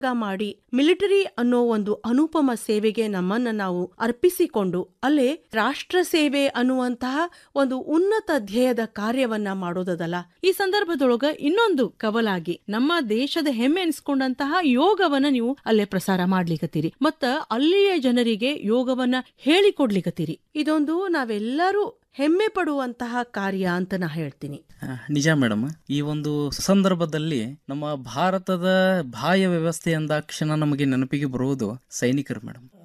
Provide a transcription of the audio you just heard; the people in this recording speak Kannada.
ಮಾಡಿ ಮಿಲಿಟರಿ ಅನ್ನೋ ಒಂದು ಅನುಪಮ ಸೇವೆಗೆ ನಮ್ಮನ್ನ ನಾವು ಅರ್ಪಿಸಿಕೊಂಡು ಅಲ್ಲೇ ರಾಷ್ಟ್ರ ಸೇವೆ ಅನ್ನುವಂತಹ ಒಂದು ಉನ್ನತ ಧ್ಯೇಯದ ಕಾರ್ಯವನ್ನ ಮಾಡೋದಲ್ಲ. ಈ ಸಂದರ್ಭದೊಳಗ ಇನ್ನೊಂದು ಕವಲಾಗಿ ನಮ್ಮ ದೇಶದ ಹೆಮ್ಮೆ ಎನಿಸ್ಕೊಂಡಂತಹ ಯೋಗವನ್ನ ನೀವು ಅಲ್ಲೇ ಪ್ರಸಾರ ಮಾಡ್ಲಿಕತ್ತೀರಿ ಮತ್ತ ಅಲ್ಲಿಯ ಜನರಿಗೆ ಯೋಗವನ್ನ ಹೇಳಿಕೊಡ್ಲಿಕತ್ತೀರಿ. ಇದೊಂದು ನಾವೆಲ್ಲರೂ ಹೆಮ್ಮೆ ಪಡುವಂತಹ ಕಾರ್ಯ ಅಂತ ನಾ ಹೇಳ್ತೀನಿ. ನಿಜ ಮೇಡಮ್. ಈ ಒಂದು ಸಂದರ್ಭದಲ್ಲಿ ನಮ್ಮ ಭಾರತದ ಬಾಹ್ಯ ವ್ಯವಸ್ಥೆ ಅಂದಾಕ್ಷಣ ನಮಗೆ ನೆನಪಿಗೆ ಬರುವುದು ಸೈನಿಕರು ಮೇಡಮ್.